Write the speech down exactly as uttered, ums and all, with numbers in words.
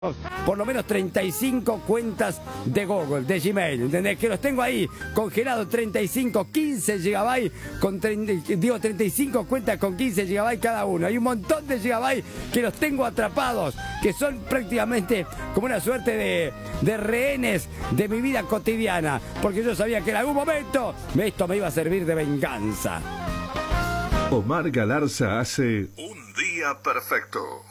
por lo menos treinta y cinco cuentas de Google, de Gmail, ¿entendés? Que los tengo ahí congelados, treinta y cinco, quince gigabytes, con treinta, digo treinta y cinco cuentas con quince gigabytes cada uno. Hay un montón de gigabytes que los tengo atrapados, que son prácticamente como una suerte de, de rehenes de mi vida cotidiana, porque yo sabía que en algún momento esto me iba a servir de venganza. Omar Galarza hace Un Día Perfecto.